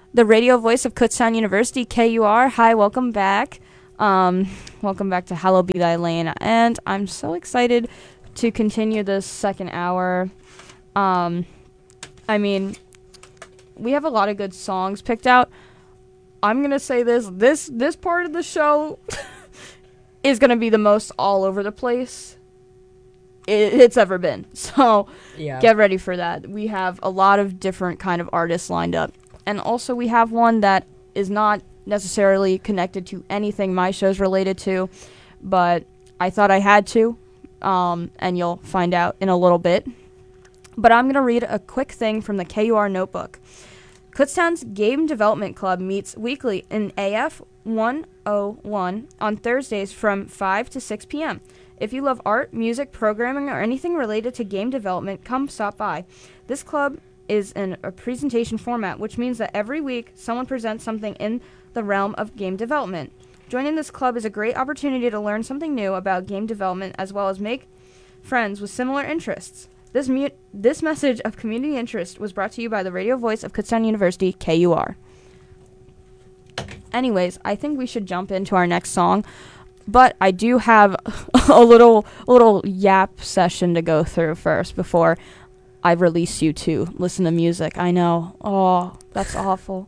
the radio voice of Kutztown University, KUR. Hi, welcome back. Welcome back to Hallowed Be Thy Lane. And I'm so excited to continue this second hour. I mean, we have a lot of good songs picked out. I'm going to say this part of the show is going to be the most all over the place it's ever been. So Get ready for that. We have a lot of different kind of artists lined up. And also we have one that is not necessarily connected to anything my show's related to, but I thought I had to, and you'll find out in a little bit. But I'm going to read a quick thing from the KUR notebook. Kutztown's Game Development Club meets weekly in AF 101 on Thursdays from 5 to 6 p.m. If you love art, music, programming, or anything related to game development, come stop by. This club is in a presentation format, which means that every week someone presents something in the realm of game development. Joining this club is a great opportunity to learn something new about game development as well as make friends with similar interests. This message of community interest was brought to you by the radio voice of Kutztown University, KUR. Anyways, I think we should jump into our next song, but I do have a little yap session to go through first before I release you to listen to music. I know. Oh, that's awful.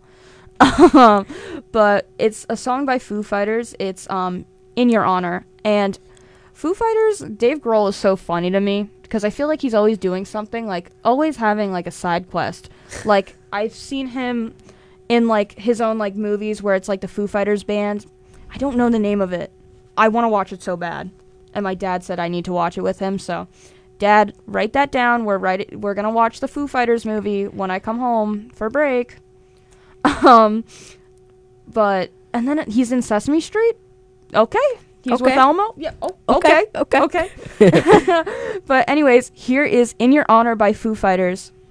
But it's a song by Foo Fighters. It's In Your Honor. And Foo Fighters, Dave Grohl is so funny to me because I feel like he's always doing something, like always having like a side quest. Like I've seen him in like his own like movies where it's like the Foo Fighters band. I don't know the name of it. I want to watch it so bad. And my dad said I need to watch it with him, so Dad, write that down. We're going to watch the Foo Fighters movie when I come home for break. And then he's in Sesame Street. Okay. He's with Elmo. Yeah. Oh, okay. Okay. But anyways, here is In Your Honor by Foo Fighters.